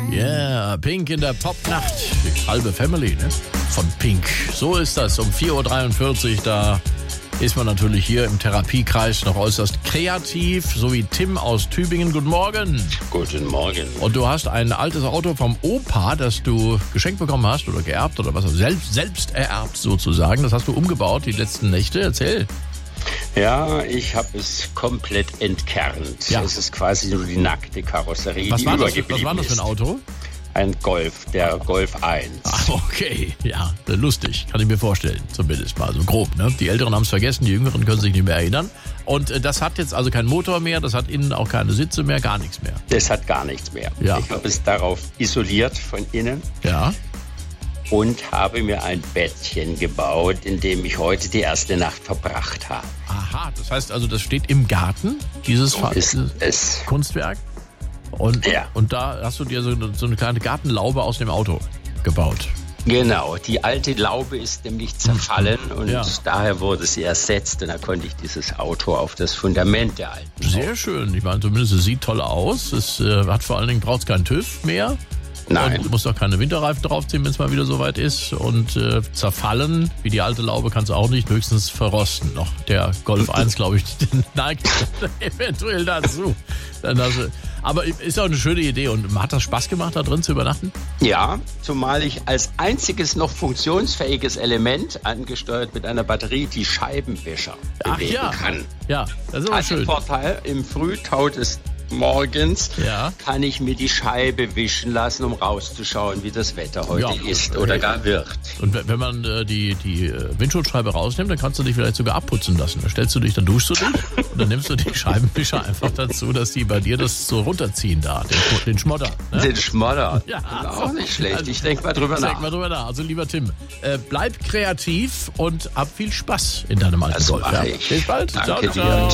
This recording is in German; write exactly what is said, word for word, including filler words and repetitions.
Yeah, Pink in der Popnacht. Die halbe Family, ne? Von Pink. So ist das um vier Uhr dreiundvierzig. Da ist man natürlich hier im Therapiekreis noch äußerst kreativ. So wie Tim aus Tübingen. Guten Morgen. Guten Morgen. Und du hast ein altes Auto vom Opa, das du geschenkt bekommen hast oder geerbt oder was, selbst, selbst ererbt sozusagen. Das hast du umgebaut die letzten Nächte. Erzähl. Ja, ich habe es komplett entkernt. Ja. Es ist quasi nur die nackte Karosserie, Was die war, das, übergeblieben was war das für ein ist. Auto? Ein Golf, der Golf eins. Ach, okay. Ja, lustig. Kann ich mir vorstellen. Zumindest mal so grob. Ne? Die Älteren haben es vergessen, die Jüngeren können sich nicht mehr erinnern. Und äh, das hat jetzt also keinen Motor mehr, das hat innen auch keine Sitze mehr, gar nichts mehr. Das hat gar nichts mehr. Ja. Ich habe es darauf isoliert von innen Ja. und habe mir ein Bettchen gebaut, in dem ich heute die erste Nacht verbracht habe. Aha, das heißt also, das steht im Garten, dieses, So ist dieses es. Kunstwerk. Und, Ja. und da hast du dir so eine, so eine kleine Gartenlaube aus dem Auto gebaut. Genau, die alte Laube ist nämlich zerfallen und Ja. daher wurde sie ersetzt und da konnte ich dieses Auto auf das Fundament der alten Sehr schön. Ich meine, zumindest es sieht toll aus. Es äh, hat vor allen Dingen, braucht es keinen TÜV mehr. Nein. Und muss auch keine Winterreifen draufziehen, wenn es mal wieder soweit ist. Und äh, zerfallen, wie die alte Laube, kann es auch nicht, höchstens verrosten noch. Der Golf eins, glaube ich, neigt eventuell dazu. Dann hast du, aber ist auch eine schöne Idee. Und hat das Spaß gemacht, da drin zu übernachten? Ja, zumal ich als einziges noch funktionsfähiges Element, angesteuert mit einer Batterie, die Scheibenwischer Ach bewegen ja. kann. Ja, das ist aber Hat den schön. Vorteil, im Frühtau des Morgens Ja. kann ich mir die Scheibe wischen lassen, um rauszuschauen, wie das Wetter heute Ja, ist okay. oder gar wird. Und wenn wenn man äh, die, die äh, Windschutzscheibe rausnimmt, dann kannst du dich vielleicht sogar abputzen lassen. Dann stellst du dich, dann duschst du dich und dann nimmst du die Scheibenwischer einfach dazu, dass die bei dir das so runterziehen da, den, Sch- den Schmodder. Ne? Den Schmodder. Ja, Das ist so. auch nicht schlecht. Ich denke mal drüber Denk nach. mal drüber nach. Also lieber Tim, äh, bleib kreativ und hab viel Spaß in deinem alten Das Golf. mache ich. Bis bald. Danke ciao, dir. ciao.